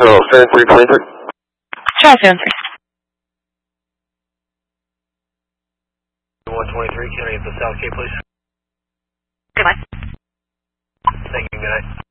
Hello, 7323. Charles 73. 123, can I get the South Cape, please? Goodbye. Thank you, good night.